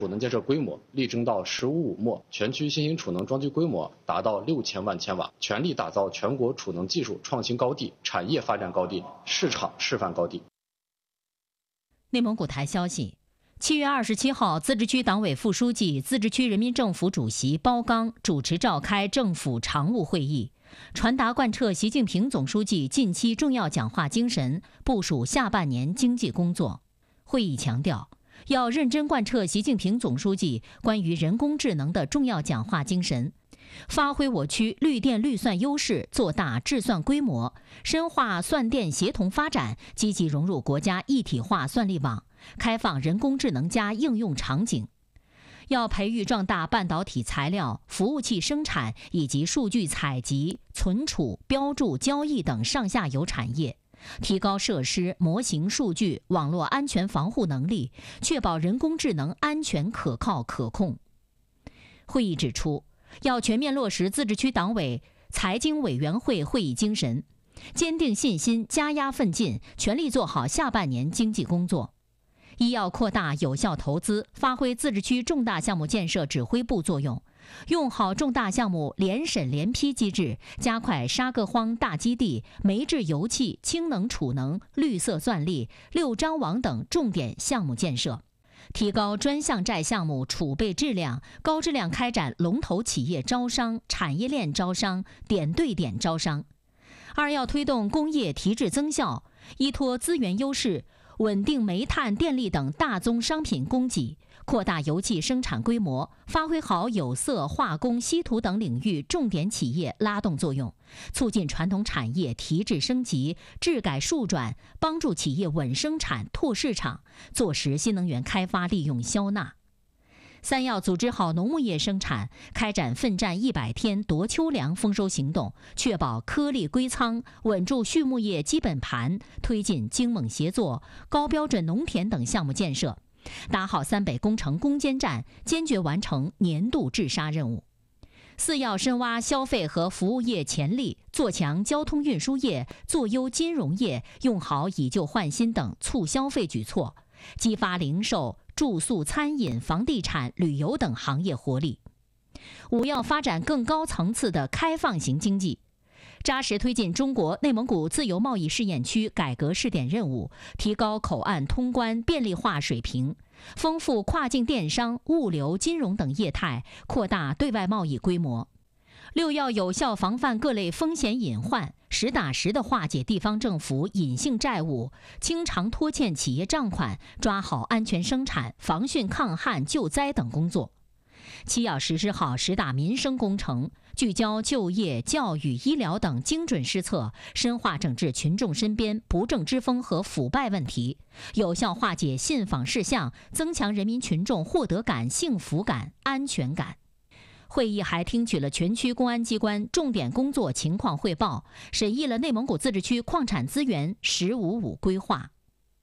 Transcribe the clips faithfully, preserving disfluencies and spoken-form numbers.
储能建设规模力争到“十五五”末，全区新型储能装机规模达到六千万千瓦，全力打造全国储能技术创新高地、产业发展高地、市场示范高地。 内蒙古台消息，七月二十七号，自治区党委副书记、自治区人民政府主席包钢主持召开政府常务会议，传达贯彻习近平总书记近期重要讲话精神，部署下半年经济工作。会议强调，要认真贯彻习近平总书记关于人工智能的重要讲话精神，发挥我区绿电绿算优势，做大智算规模，深化算电协同发展，积极融入国家一体化算力网，开放人工智能加应用场景。要培育壮大半导体材料、服务器生产以及数据采集、存储、标注、交易等上下游产业，提高设施、模型、数据、网络安全防护能力，确保人工智能安全、可靠、可控。会议指出，要全面落实自治区党委财经委员会会议精神，坚定信心，加压奋进，全力做好下半年经济工作。一要扩大有效投资，发挥自治区重大项目建设指挥部作用，用好重大项目联审联批机制，加快沙各荒大基地、煤制油气、氢能储能、绿色算力、六张网等重点项目建设，提高专项债项目储备质量，高质量开展龙头企业招商、产业链招商、点对点招商。二要推动工业提质增效，依托资源优势，稳定煤炭、电力等大宗商品供给，扩大油气生产规模，发挥好有色、化工、稀土等领域重点企业拉动作用，促进传统产业提质升级、质改数转，帮助企业稳生产、拓市场，做实新能源开发利用消纳。三要组织好农牧业生产，开展奋战一百天夺秋粮丰收行动，确保颗粒归仓，稳住畜牧业基本盘，推进精猛协作、高标准农田等项目建设，打好三北工程攻坚战，坚决完成年度治沙任务。四要深挖消费和服务业潜力，做强交通运输业，做优金融业，用好以旧换新等促消费举措，激发零售、住宿、餐饮、房地产、旅游等行业活力。五要发展更高层次的开放型经济，扎实推进中国内蒙古自由贸易试验区改革试点任务，提高口岸通关便利化水平，丰富跨境电商、物流、金融等业态，扩大对外贸易规模。六要有效防范各类风险隐患，实打实地化解地方政府隐性债务，清偿拖欠企业账款，抓好安全生产、防汛抗旱、救灾等工作。七要实施好十大民生工程，聚焦就业、教育、医疗等精准施策，深化整治群众身边不正之风和腐败问题，有效化解信访事项，增强人民群众获得感、幸福感、安全感。会议还听取了全区公安机关重点工作情况汇报，审议了内蒙古自治区矿产资源“十五五”规划。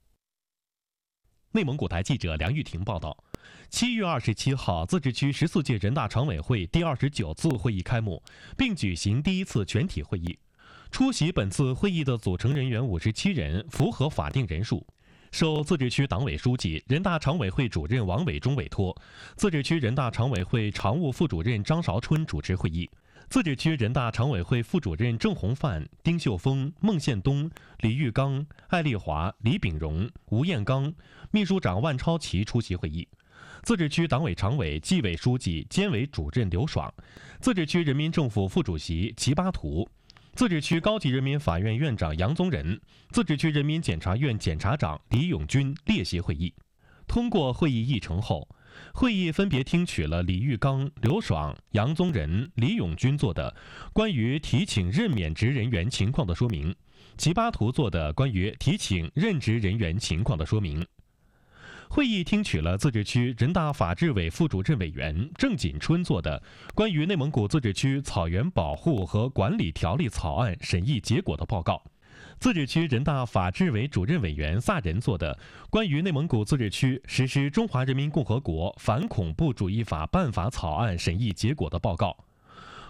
内蒙古台记者梁玉婷报道，七月二十七号，自治区十四届人大常委会第二十九次会议开幕，并举行第一次全体会议。出席本次会议的组成人员五十七人，符合法定人数。受自治区党委书记、人大常委会主任王伟忠委托，自治区人大常委会常务副主任张韶春主持会议。自治区人大常委会副主任郑红范、丁秀峰、孟宪东、李玉刚、艾丽华、李炳荣、吴彦刚，秘书长万超奇出席会议。自治区党委常委、纪委书记、监委主任刘爽，自治区人民政府副主席齐巴图，自治区高级人民法院院长杨宗仁，自治区人民检察院检察长李永军列席会议。通过会议议程后，会议分别听取了李玉刚、刘爽、杨宗仁、李永军做的关于提请任免职人员情况的说明，齐巴图做的关于提请任职人员情况的说明。会议听取了自治区人大法制委副主任委员郑锦春做的关于内蒙古自治区草原保护和管理条例草案审议结果的报告，自治区人大法制委主任委员萨仁做的关于内蒙古自治区实施《中华人民共和国反恐怖主义法》办法草案审议结果的报告，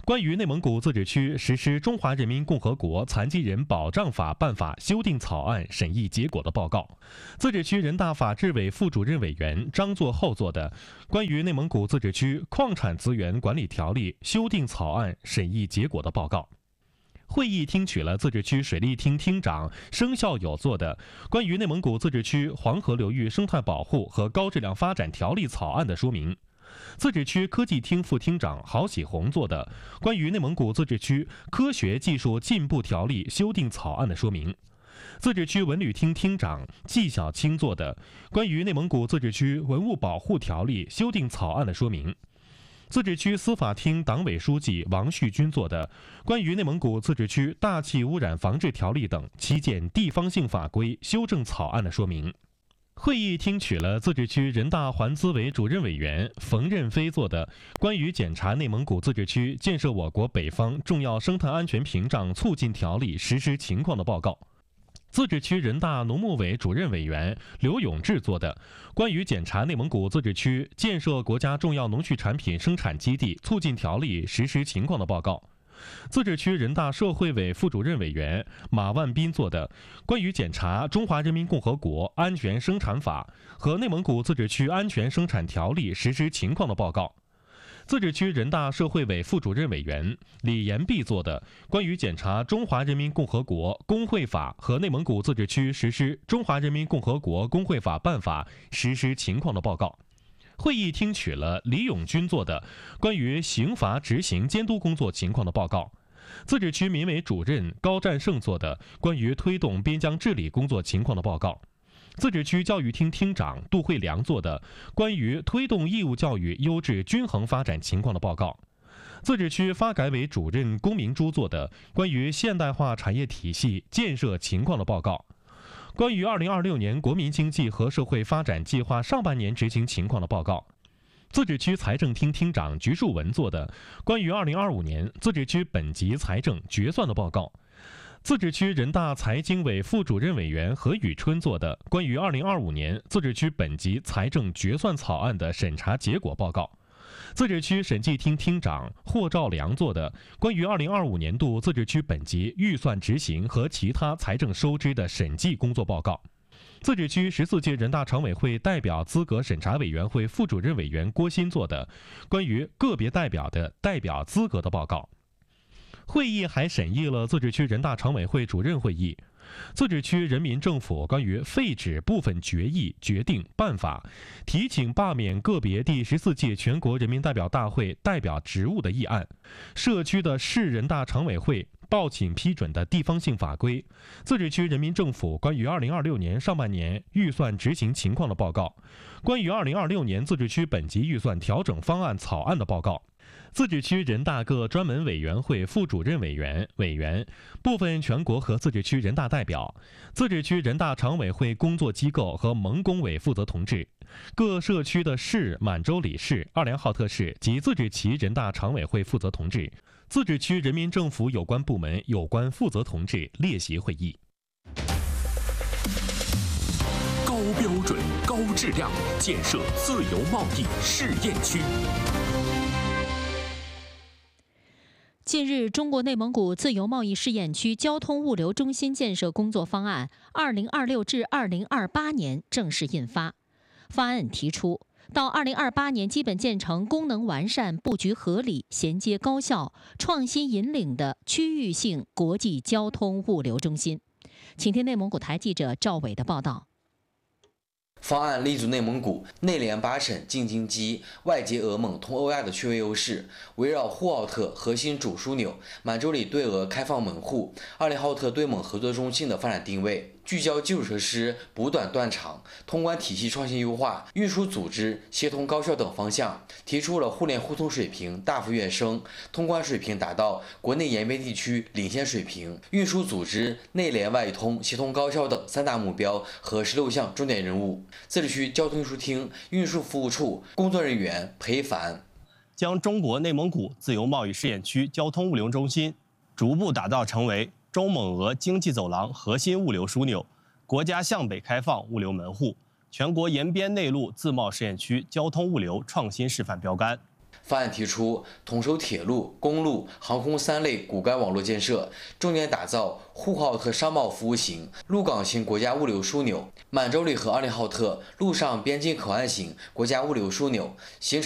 关于内蒙古自治区实施《中华人民共和国残疾人保障法》办法修订草案审议结果的报告；自治区人大法制委副主任委员张作厚作的《关于内蒙古自治区矿产资源管理条例修订草案审议结果的报告。会议听取了自治区水利厅厅长生效有作的《关于内蒙古自治区黄河流域生态保护和高质量发展条例草案》的说明。自治区科技厅副厅长郝喜红作的《关于内蒙古自治区科学技术进步条例修订草案》的说明；自治区文旅厅厅长季小青作的《关于内蒙古自治区文物保护条例修订草案》的说明；自治区司法厅党委书记王旭军作的《关于内蒙古自治区大气污染防治条例等七件地方性法规修正草案》的说明。会议听取了自治区人大环资委主任委员冯任飞作的《关于检查内蒙古自治区建设我国北方重要生态安全屏障促进条例实施情况的报告》；自治区人大农牧委主任委员刘永志作的《关于检查内蒙古自治区建设国家重要农畜产品生产基地促进条例实施情况的报告》；自治区人大社会委副主任委员马万斌作的《关于检查中华人民共和国安全生产法和内蒙古自治区安全生产条例实施情况的报告》；自治区人大社会委副主任委员李延弼作的《关于检查中华人民共和国工会法和内蒙古自治区实施中华人民共和国工会法办法实施情况的报告》。会议听取了李永军作的《关于刑罚执行监督工作情况的报告》；自治区民委主任高占胜作的《关于推动边疆治理工作情况的报告》；自治区教育厅厅长杜慧良作的《关于推动义务教育优质均衡发展情况的报告》；自治区发改委主任龚明珠作的《关于现代化产业体系建设情况的报告》；关于二零二六年国民经济和社会发展计划上半年执行情况的报告；自治区财政厅厅长菊树文作的《关于二零二五年自治区本级财政决算的报告》；自治区人大财经委副主任委员何宇春作的《关于二零二五年自治区本级财政决算草案的审查结果报告》；自治区审计厅厅长霍兆良作的《关于二零二五年度自治区本级预算执行和其他财政收支的审计工作报告》；自治区十四届人大常委会代表资格审查委员会副主任委员郭鑫作的《关于个别代表的代表资格的报告》。会议还审议了自治区人大常委会主任会议、自治区人民政府关于废止部分决议、决定、办法提请罢免个别第十四届全国人民代表大会代表职务的议案、社区的市人大常委会报请批准的地方性法规、自治区人民政府关于二零二六年上半年预算执行情况的报告、关于二零二六年自治区本级预算调整方案草案的报告、自治区人大各专门委员会副主任委员、委员、部分全国和自治区人大代表、自治区人大常委会工作机构和盟工委负责同志、各社区的市、满洲里市、二连浩特市及自治旗人大常委会负责同志、自治区人民政府有关部门有关负责同志列席会议。 高标准、高质量建设自由贸易试验区。 近日，中国内蒙古自由贸易试验区交通物流中心建设工作方案（二零二六至二零二八年）正式印发。方案提出，到二零二八年基本建成功能完善、布局合理、衔接高效、创新引领的区域性国际交通物流中心。请听内蒙古台记者赵伟的报道。 方案立足内蒙古，内连八省京津冀，外接俄蒙通欧亚的区位优势，围绕呼和浩特核心主枢纽、满洲里对俄开放门户、二连浩特对蒙合作中心的发展定位，聚焦基础设施补短断长、通关体系创新优化、运输组织协同高效等方向，提出了互联互通水平大幅跃升，通关水平达到国内沿边地区领先水平，运输组织内联外通协同高效等三大目标和十六项重点任务。自治区交通运输厅运输服务处工作人员裴凡， 将中国内蒙古自由贸易试验区交通物流中心逐步打造成为中蒙俄经济走廊核心物流枢纽、国家向北开放物流门户、全国沿边内陆自贸试验区交通物流创新示范标杆。 方案提出，统筹铁路、公路、航空三类骨干网络建设，重点打造呼和浩特商贸服务型、陆港型国家物流枢纽，满洲里和奥林浩特陆上边境口岸型国家物流枢纽，形成